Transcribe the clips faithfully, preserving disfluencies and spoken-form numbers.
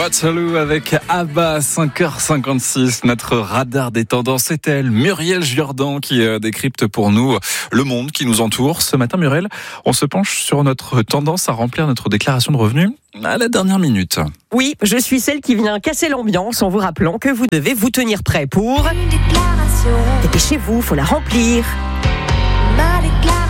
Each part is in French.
Waterloo avec Abba, cinq heures cinquante-six. Notre radar des tendances, c'est elle, Muriel Jourdan, qui décrypte pour nous le monde qui nous entoure. Ce matin, Muriel, on se penche sur notre tendance à remplir notre déclaration de revenus à la dernière minute. Oui, je suis celle qui vient casser l'ambiance en vous rappelant que vous devez vous tenir prêt pour... Une déclaration. Dépêchez-vous, faut la remplir. Ma déclaration.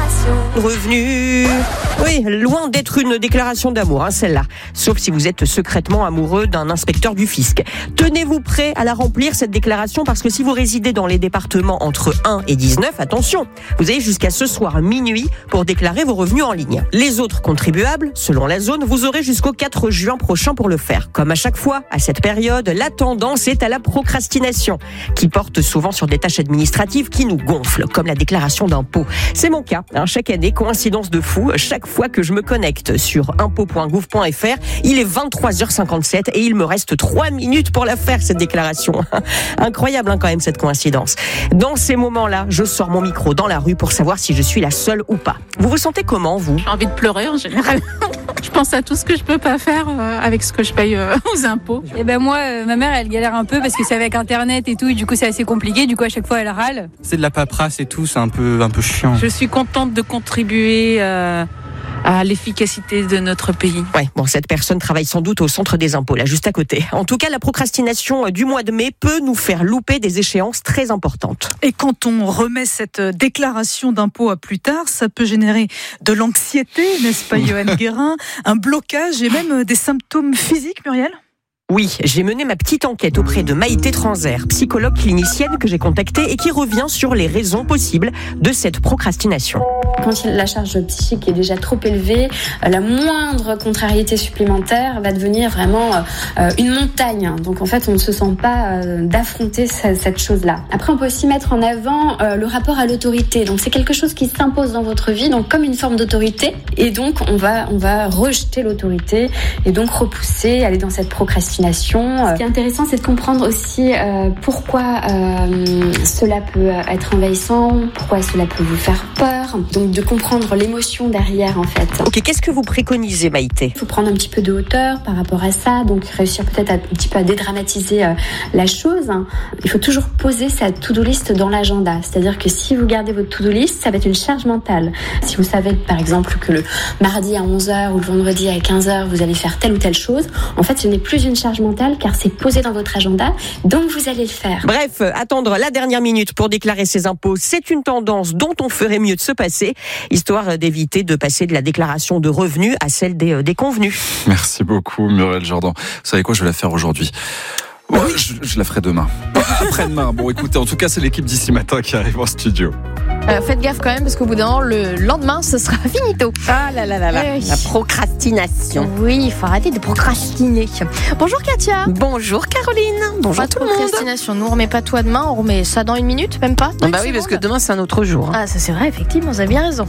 Revenu. Oui, loin d'être une déclaration d'amour, hein, celle-là. Sauf si vous êtes secrètement amoureux d'un inspecteur du fisc. Tenez-vous prêt à la remplir, cette déclaration, parce que si vous résidez dans les départements entre un et dix-neuf, attention, vous avez jusqu'à ce soir minuit pour déclarer vos revenus en ligne. Les autres contribuables, selon la zone, vous aurez jusqu'au quatre juin prochain pour le faire. Comme à chaque fois, à cette période, la tendance est à la procrastination, qui porte souvent sur des tâches administratives qui nous gonflent, comme la déclaration d'impôt. C'est mon cas, hein, chaque année, coïncidence de fou, chaque fois que je me connecte sur impôt point gouv point f r, il est vingt-trois heures cinquante-sept et il me reste trois minutes pour la faire, cette déclaration. Incroyable, hein, quand même, cette coïncidence. Dans ces moments-là, je sors mon micro dans la rue pour savoir si je suis la seule ou pas. Vous vous sentez comment, vous ? J'ai envie de pleurer en général. Je pense à tout ce que je peux pas faire euh, avec ce que je paye euh, aux impôts. Et ben moi, euh, ma mère, elle galère un peu parce que c'est avec Internet et tout, et du coup c'est assez compliqué. Du coup, à chaque fois, elle râle. C'est de la paperasse et tout, c'est un peu, un peu chiant. Je suis contente de contribuer euh, à l'efficacité de notre pays. Ouais, bon, cette personne travaille sans doute au centre des impôts, là, juste à côté. En tout cas, la procrastination du mois de mai peut nous faire louper des échéances très importantes. Et quand on remet cette déclaration d'impôt à plus tard, ça peut générer de l'anxiété, n'est-ce pas, Johan Guérin, un blocage et même des symptômes physiques, Muriel ? Oui, j'ai mené ma petite enquête auprès de Maïté Transer, psychologue clinicienne que j'ai contactée et qui revient sur les raisons possibles de cette procrastination. Quand la charge psychique est déjà trop élevée, la moindre contrariété supplémentaire va devenir vraiment une montagne. Donc en fait, on ne se sent pas d'affronter cette chose-là. Après, on peut aussi mettre en avant le rapport à l'autorité. Donc c'est quelque chose qui s'impose dans votre vie, donc comme une forme d'autorité. Et donc on va, on va rejeter l'autorité et donc repousser, aller dans cette procrastination. Ce qui est intéressant, c'est de comprendre aussi euh, pourquoi euh, cela peut être envahissant, pourquoi cela peut vous faire peur. Donc de comprendre l'émotion derrière, en fait. Ok, qu'est-ce que vous préconisez, Maïté ? Il faut prendre un petit peu de hauteur par rapport à ça, donc réussir peut-être à, un petit peu à dédramatiser euh, la chose. Il faut toujours poser sa to-do list dans l'agenda. C'est-à-dire que si vous gardez votre to-do list, ça va être une charge mentale. Si vous savez, par exemple, que le mardi à onze heures ou le vendredi à quinze heures, vous allez faire telle ou telle chose, en fait, ce n'est plus une charge mentale car c'est posé dans votre agenda, donc vous allez le faire. Bref, attendre la dernière minute pour déclarer ses impôts, c'est une tendance dont on ferait mieux de se passer, histoire d'éviter de passer de la déclaration de revenus à celle des, des convenus. Merci beaucoup, Muriel Jourdan. Vous savez quoi, je vais la faire aujourd'hui. Ouais, oui. je, je la ferai demain. Après-demain. Bon, écoutez, en tout cas, c'est l'équipe d'ici matin qui arrive en studio. Euh, faites gaffe quand même parce qu'au bout d'un moment, le lendemain, ce sera finito. Ah là là là là, oui. La procrastination. Oui, il faut arrêter de procrastiner. Bonjour Katia. Bonjour Caroline. Bonjour pas tout le monde. Procrastination, nous on remet pas tout à demain, on remet ça dans une minute, même pas. Ah bah oui, parce que demain c'est un autre jour. Hein. Ah ça c'est vrai, effectivement, vous avez bien raison.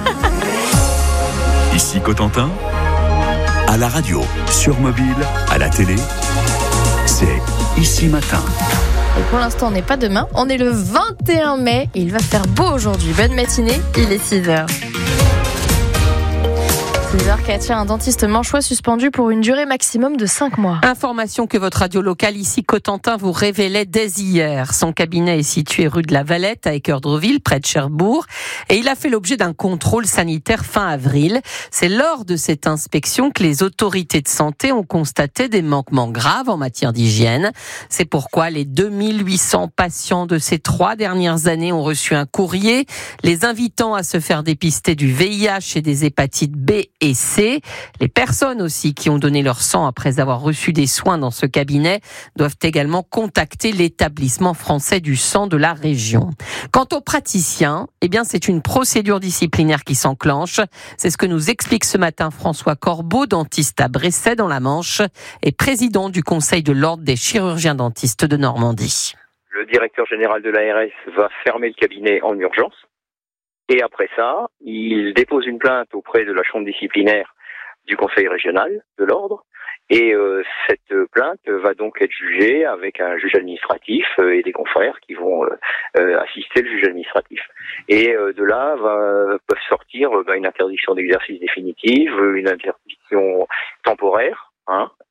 Ici Cotentin, à la radio, sur mobile, à la télé, c'est Ici Matin. Et pour l'instant, on n'est pas demain, on est le vingt et un mai, et il va faire beau aujourd'hui. Bonne matinée, il est six heures. six heures, Katia, un dentiste manchois suspendu pour une durée maximum de cinq mois. Information que votre radio locale ici Cotentin vous révélait dès hier. Son cabinet est situé rue de la Valette à Équeurdreville, près de Cherbourg, et il a fait l'objet d'un contrôle sanitaire fin avril. C'est lors de cette inspection que les autorités de santé ont constaté des manquements graves en matière d'hygiène. C'est pourquoi les deux mille huit cents patients de ces trois dernières années ont reçu un courrier les invitant à se faire dépister du V I H et des hépatites B et C. Les personnes aussi qui ont donné leur sang après avoir reçu des soins dans ce cabinet doivent également contacter l'établissement français du sang de la région. Quant aux praticiens, eh bien c'est une procédure disciplinaire qui s'enclenche. C'est ce que nous explique ce matin François Corbeau, dentiste à Bresset dans la Manche et président du Conseil de l'Ordre des chirurgiens dentistes de Normandie. Le directeur général de l'A R S va fermer le cabinet en urgence. Et après ça, il dépose une plainte auprès de la chambre disciplinaire du conseil régional de l'ordre. Et euh, cette plainte va donc être jugée avec un juge administratif euh, et des confrères qui vont euh, euh, assister le juge administratif. Et euh, de là va, peuvent sortir euh, bah, une interdiction d'exercice définitive, une interdiction temporaire, hein,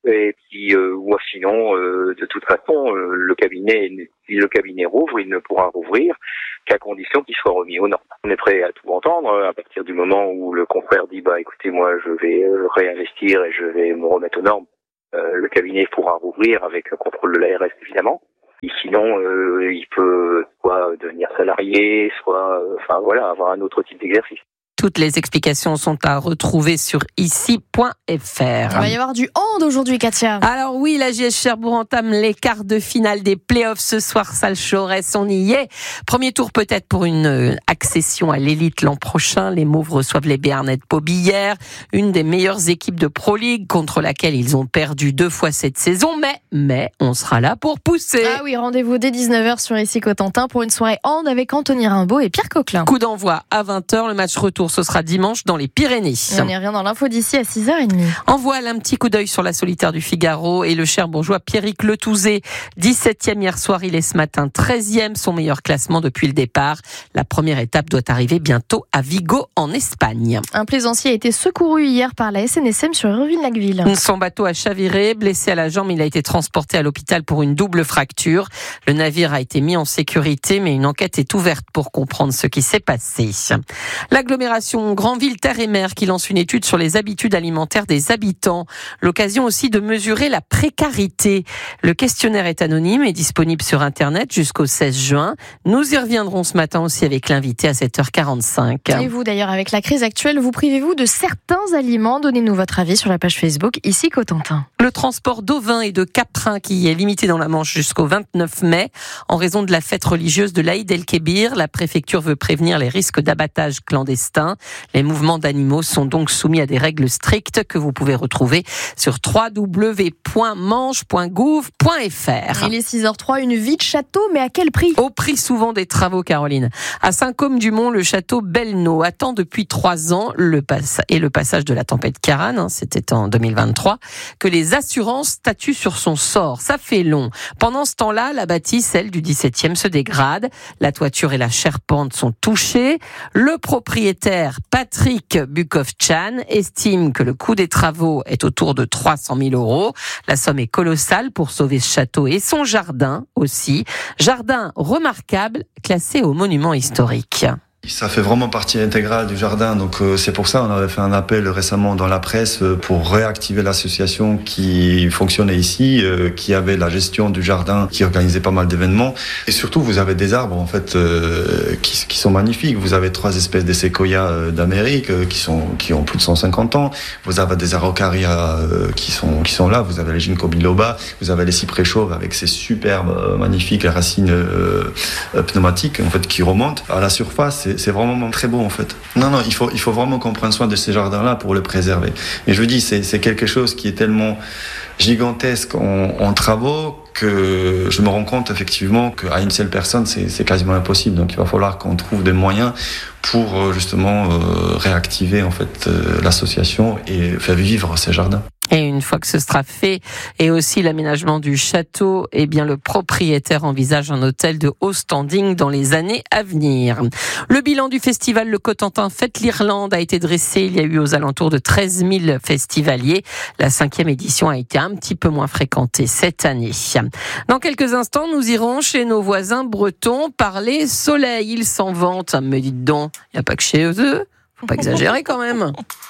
Et puis, euh, ou sinon, euh, de toute façon, euh, le cabinet, si le cabinet rouvre, il ne pourra rouvrir qu'à condition qu'il soit remis aux normes. On est prêt à tout entendre à partir du moment où le confrère dit, bah écoutez, moi je vais euh, réinvestir et je vais me remettre aux normes. Euh, le cabinet pourra rouvrir avec le contrôle de l'A R S évidemment. Et sinon, euh, il peut soit devenir salarié, soit, euh, enfin voilà, avoir un autre type d'exercice. Toutes les explications sont à retrouver sur ici point f r. Il va y avoir du hand aujourd'hui, Katia. Alors oui, la J S Cherbourg entame les quarts de finale des playoffs ce soir, salle Jaurès, on y est. Premier tour peut-être pour une accession à l'élite l'an prochain. Les Mauves reçoivent les Béarnais de Pobillère, une des meilleures équipes de Pro League contre laquelle ils ont perdu deux fois cette saison. Mais, mais on sera là pour pousser. Ah oui, rendez-vous dès dix-neuf heures sur ici Cotentin pour une soirée hand avec Anthony Rimbaud et Pierre Coquelin. Coup d'envoi à vingt heures, le match retour ce sera dimanche dans les Pyrénées. Et on y revient dans l'info d'ici à six heures trente. En voilà un petit coup d'œil sur la solitaire du Figaro et le Cherbourgeois Pierrick Letouzé, dix-septième hier soir, il est ce matin treizième, son meilleur classement depuis le départ. La première étape doit arriver bientôt à Vigo en Espagne. Un plaisancier a été secouru hier par la S N S M sur Irvine-Lacqueville. Son bateau a chaviré, blessé à la jambe, il a été transporté à l'hôpital pour une double fracture. Le navire a été mis en sécurité, mais une enquête est ouverte pour comprendre ce qui s'est passé. L'agglomération Grandville Terre et Mer qui lance une étude sur les habitudes alimentaires des habitants. L'occasion aussi de mesurer la précarité. Le questionnaire est anonyme et disponible sur Internet jusqu'au seize juin. Nous y reviendrons ce matin aussi avec l'invité à sept heures quarante-cinq. Et vous d'ailleurs, avec la crise actuelle, vous privez-vous de certains aliments? Donnez-nous votre avis sur la page Facebook ici Cotentin. Le transport d'ovins et de caprins qui est limité dans la Manche jusqu'au vingt-neuf mai en raison de la fête religieuse de l'Aïd el-Kébir. La préfecture veut prévenir les risques d'abattage clandestin. Les mouvements d'animaux sont donc soumis à des règles strictes que vous pouvez retrouver sur w w w point manche point gouv point f r. Il est six heures trois, une vie de château, mais à quel prix? Au prix souvent des travaux, Caroline. À Saint-Côme-du-Mont, le château Belno attend depuis trois ans le pass et le passage de la tempête Karan, hein, c'était en deux mille vingt-trois, que les assurances statuent sur son sort. Ça fait long. Pendant ce temps-là, la bâtisse, celle du dix-septième, se dégrade. La toiture et la charpente sont touchées. Le propriétaire, Patrick Bukov-Chan, estime que le coût des travaux est autour de trois cent mille euros. La somme est colossale pour sauver ce château et son jardin aussi. Jardin remarquable, classé au monument historique. Ça fait vraiment partie intégrale du jardin, donc euh, c'est pour ça on avait fait un appel récemment dans la presse pour réactiver l'association qui fonctionnait ici, euh, qui avait la gestion du jardin, qui organisait pas mal d'événements. Et surtout, vous avez des arbres en fait euh, qui, qui sont magnifiques. Vous avez trois espèces de séquoias euh, d'Amérique euh, qui sont qui ont plus de cent cinquante ans. Vous avez des araucarias euh, qui sont qui sont là. Vous avez les ginkgo biloba. Vous avez les cyprès chauves avec ces superbes euh, magnifiques racines euh, pneumatiques en fait qui remontent à la surface. C'est C'est vraiment très beau en fait. Non, non, il faut, il faut vraiment qu'on prenne soin de ces jardins-là pour le préserver. Et je vous dis, c'est, c'est quelque chose qui est tellement gigantesque en, en travaux que je me rends compte effectivement qu'à une seule personne, c'est, c'est quasiment impossible. Donc il va falloir qu'on trouve des moyens pour justement euh, réactiver en fait euh, l'association et faire vivre ces jardins. Et une fois que ce sera fait, et aussi l'aménagement du château, eh bien le propriétaire envisage un hôtel de haut standing dans les années à venir. Le bilan du festival Le Cotentin Fête l'Irlande a été dressé. Il y a eu aux alentours de treize mille festivaliers. La cinquième édition a été un petit peu moins fréquentée cette année. Dans quelques instants, nous irons chez nos voisins bretons parler soleil. Ils s'en vantent. Me dites donc, il n'y a pas que chez eux. Faut pas exagérer quand même.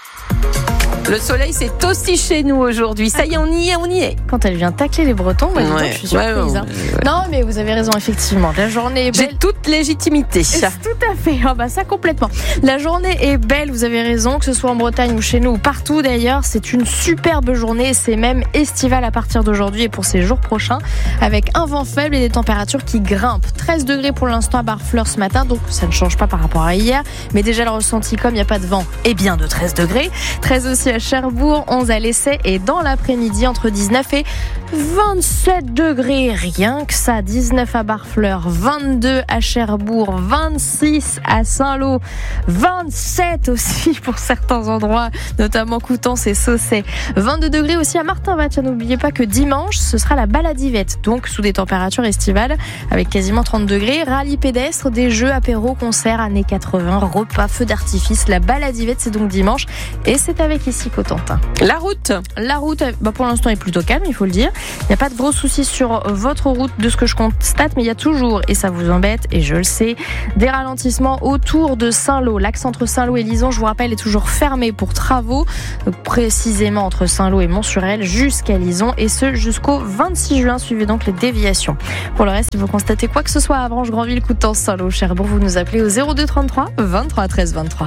Le soleil, c'est aussi chez nous aujourd'hui. Ça y est, on y est, on y est. Quand elle vient tacler les Bretons, moi, ouais, je suis surprise. Ouais, hein. ouais, ouais. Non, mais vous avez raison, effectivement. La journée est belle. J'ai toute légitimité. Tout à fait. Oh, bah, ça, complètement. La journée est belle, vous avez raison, que ce soit en Bretagne ou chez nous ou partout d'ailleurs. C'est une superbe journée. C'est même estival à partir d'aujourd'hui et pour ces jours prochains, avec un vent faible et des températures qui grimpent. treize degrés pour l'instant à Barfleur ce matin, donc ça ne change pas par rapport à hier. Mais déjà, le ressenti, comme il n'y a pas de vent, est bien de treize degrés. treize aussi à Cherbourg, onze à l'Essai et dans l'après-midi entre dix-neuf et vingt-sept degrés, rien que ça. dix-neuf à Barfleur, vingt-deux à Cherbourg, vingt-six à Saint-Lô, vingt-sept aussi pour certains endroits, notamment Coutances et Saussay. vingt-deux degrés aussi à Martin-Vath. N'oubliez pas que dimanche, ce sera la baladivette, donc sous des températures estivales avec quasiment trente degrés. Rallye pédestre, des jeux, apéros, concerts, années quatre-vingts, repas, feux d'artifice. La baladivette, c'est donc dimanche et c'est avec ici ici Cotentin. La route. La route, bah pour l'instant, est plutôt calme, il faut le dire. Il n'y a pas de gros soucis sur votre route de ce que je constate, mais il y a toujours, et ça vous embête, et je le sais, des ralentissements autour de Saint-Lô. L'axe entre Saint-Lô et Lison, je vous rappelle, est toujours fermé pour travaux, précisément entre Saint-Lô et Mont-sur-Elle jusqu'à Lison, et ce jusqu'au vingt-six juin. Suivez donc les déviations. Pour le reste, si vous constatez quoi que ce soit à Avranches, Granville, Coutances, Saint-Lô, Cherbourg, vous nous appelez au zéro deux trente-trois vingt-trois treize vingt-trois.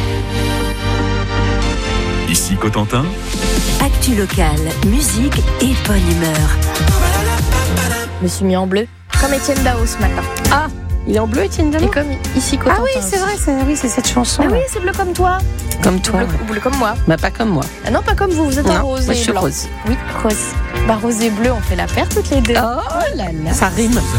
Ici Cotentin. Actu locale, musique et bonne humeur. Je me suis mis en bleu, comme Étienne Dao ce matin. Ah, il est en bleu, Étienne Dao. Et comme ici Cotentin. Ah oui, c'est vrai, c'est, oui, c'est cette chanson. Ah oui, c'est bleu comme toi. Comme toi. Bleu, Ouais. bleu comme moi. Bah pas comme moi. Ah non, pas comme vous, vous êtes Non, en rose moi, et je suis blanc. rose. Oui, rose. Bah rose et bleu, on fait la paire toutes les deux. Oh là là. Ça rime.